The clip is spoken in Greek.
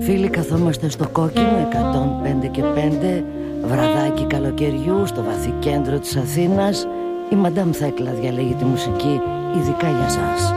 φίλοι, καθόμαστε στο Κόκκινο 105 και 5, βραδάκι καλοκαιριού στο βαθύ κέντρο της Αθήνας. Η Μαντάμ Θέκλα διαλέγει τη μουσική ειδικά για σας.